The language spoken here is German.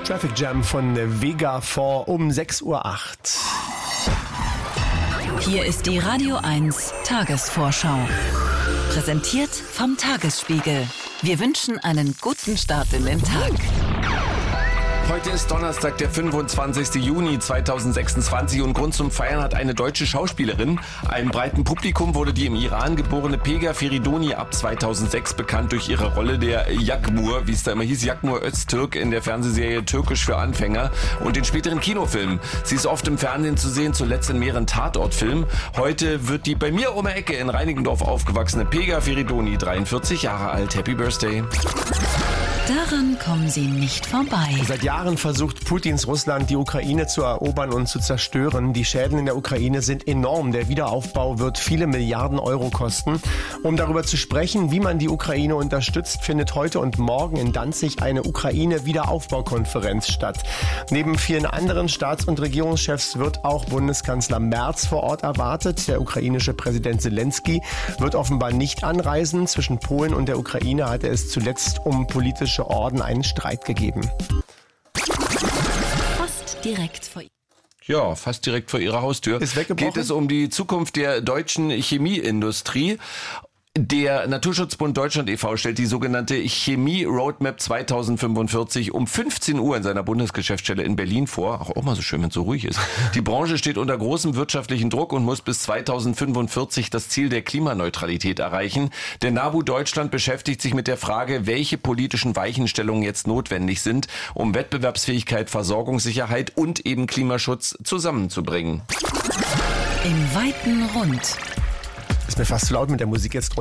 Traffic Jam von Vega 4 um 6:08 Uhr. Hier ist die Radio 1 Tagesvorschau. Präsentiert vom Tagesspiegel. Wir wünschen einen guten Start in den Tag. Heute ist Donnerstag, der 25. Juni 2026 und Grund zum Feiern hat eine deutsche Schauspielerin. Einem breiten Publikum wurde die im Iran geborene Pega Feridoni ab 2006 bekannt durch ihre Rolle der Yakmur, wie es da immer hieß, Yakmur Öztürk in der Fernsehserie Türkisch für Anfänger und den späteren Kinofilmen. Sie ist oft im Fernsehen zu sehen, zuletzt in mehreren Tatortfilmen. Heute wird die bei mir um die Ecke in Reinickendorf aufgewachsene Pega Feridoni 43 Jahre alt. Happy Birthday. Daran kommen Sie nicht vorbei. Seit Jahren versucht Putins Russland, die Ukraine zu erobern und zu zerstören. Die Schäden in der Ukraine sind enorm. Der Wiederaufbau wird viele Milliarden Euro kosten. Um darüber zu sprechen, wie man die Ukraine unterstützt, findet heute und morgen in Danzig eine Ukraine-Wiederaufbaukonferenz statt. Neben vielen anderen Staats- und Regierungschefs wird auch Bundeskanzler Merz vor Ort erwartet. Der ukrainische Präsident Zelensky wird offenbar nicht anreisen. Zwischen Polen und der Ukraine hatte es zuletzt um politische Orden einen Streit gegeben. Fast direkt vor Ihnen. Ja, fast direkt vor ihrer Haustür. Ist weggebrochen? Geht es um die Zukunft der deutschen Chemieindustrie. Der Naturschutzbund Deutschland e.V. stellt die sogenannte Chemie-Roadmap 2045 um 15 Uhr in seiner Bundesgeschäftsstelle in Berlin vor. Auch mal so schön, wenn es so ruhig ist. Die Branche steht unter großem wirtschaftlichen Druck und muss bis 2045 das Ziel der Klimaneutralität erreichen. Der NABU Deutschland beschäftigt sich mit der Frage, welche politischen Weichenstellungen jetzt notwendig sind, um Wettbewerbsfähigkeit, Versorgungssicherheit und eben Klimaschutz zusammenzubringen. Im weiten Rund. Ist mir fast zu laut mit der Musik jetzt.